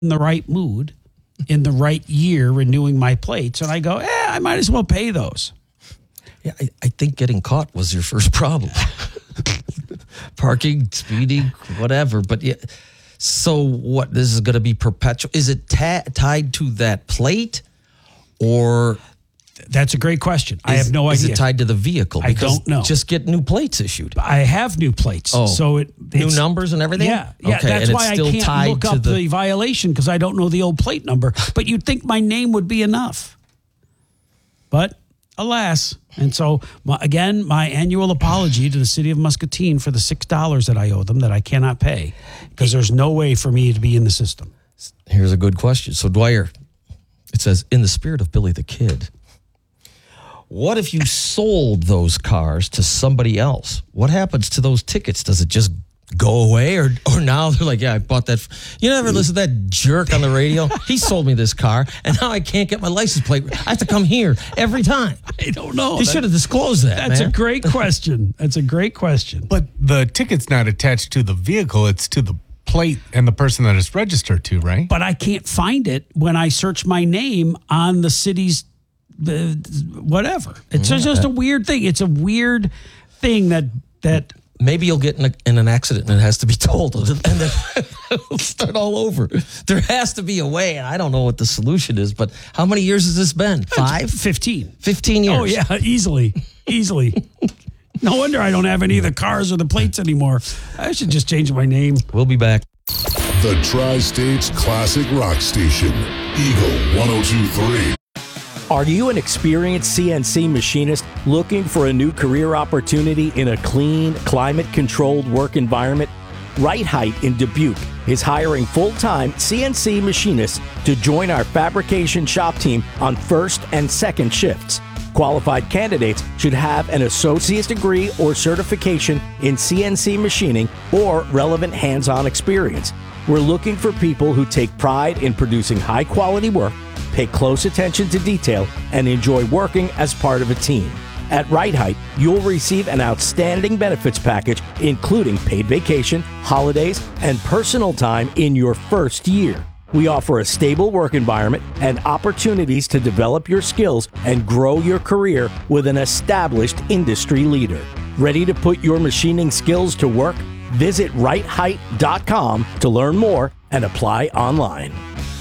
in the right mood, in the right year, renewing my plates. And I go, I might as well pay those. Yeah, I think getting caught was your first problem. Parking, speeding, whatever. But yeah, so what? This is going to be perpetual. Is it tied to that plate, or? That's a great question. I have no idea. Is it tied to the vehicle? I don't know. Just get new plates issued. I have new plates. Oh, so it's new numbers and everything? Yeah. Okay, That's and why it's still I can't tied look to up the violation because I don't know the old plate number. But you'd think my name would be enough. But alas. And so, again, my annual apology to the city of Muscatine for the $6 that I owe them that I cannot pay because there's no way for me to be in the system. Here's a good question. So, Dwyer, it says, in the spirit of Billy the Kid, what if you sold those cars to somebody else? What happens to those tickets? Does it just go away? Or now they're like, yeah, I bought that. You never listen to that jerk on the radio? He sold me this car, and now I can't get my license plate. I have to come here every time. I don't know. He should have disclosed that, That's man. a great question. That's a great question. But the ticket's not attached to the vehicle. It's to the plate and the person that it's registered to, right? But I can't find it when I search my name on the city's whatever. It's just a weird thing. It's a weird thing that maybe you'll get in an accident and it has to be told, and then it'll start all over. There has to be a way, and I don't know what the solution is, but how many years has this been? 5? 15. 15 years. Oh, yeah, easily. No wonder I don't have any of the cars or the plates anymore. I should just change my name. We'll be back. The Tri-States Classic Rock Station, Eagle 102.3. Are you an experienced CNC machinist looking for a new career opportunity in a clean, climate-controlled work environment? Right Height in Dubuque is hiring full-time CNC machinists to join our fabrication shop team on first and second shifts. Qualified candidates should have an associate's degree or certification in CNC machining or relevant hands-on experience. We're looking for people who take pride in producing high-quality work, pay close attention to detail, and enjoy working as part of a team. At Right Height, you'll receive an outstanding benefits package, including paid vacation, holidays, and personal time in your first year. We offer a stable work environment and opportunities to develop your skills and grow your career with an established industry leader. Ready to put your machining skills to work? Visit rightheight.com to learn more and apply online.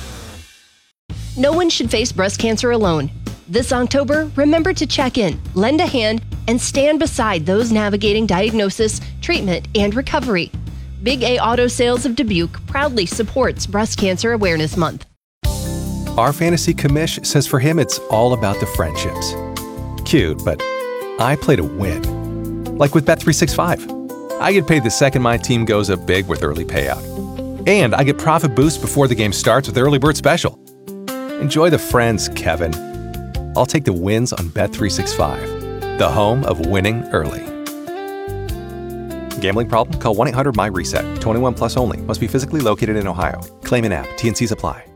No one should face breast cancer alone. This October, remember to check in, lend a hand, and stand beside those navigating diagnosis, treatment, and recovery. Big A Auto Sales of Dubuque proudly supports Breast Cancer Awareness Month. Our fantasy commish says for him it's all about the friendships. Cute, but I play to win. Like with Bet365. I get paid the second my team goes up big with early payout. And I get profit boost before the game starts with Early Bird Special. Enjoy the friends, Kevin. I'll take the wins on Bet365, the home of winning early. Gambling problem? Call 1-800-MY-RESET. 21 plus only. Must be physically located in Ohio. Claim in app. T&Cs apply.